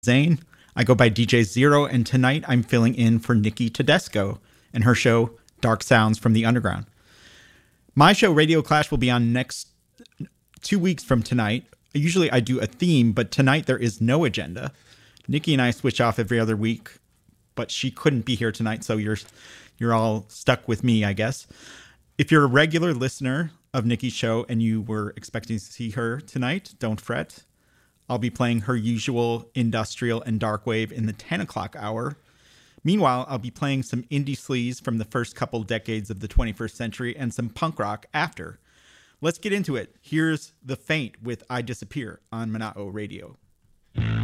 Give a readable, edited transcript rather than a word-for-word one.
Zane. I go by DJ Zero, and tonight I'm filling in for Nikki Tedesco and her show Dark Sounds from the Underground. My show Radio Clash will be on next 2 weeks from tonight. Usually I do a theme, but tonight there is no agenda. Nikki and I switch off every other week, but she couldn't be here tonight, so you're all stuck with me, I guess. If you're a regular listener of Nikki's show and you were expecting to see her tonight, don't fret. I'll be playing her usual industrial and dark wave in the 10 o'clock hour. Meanwhile, I'll be playing some indie sleaze from the first couple decades of the 21st century and some punk rock after. Let's get into it. Here's The Faint with I Disappear on Mana'o Radio.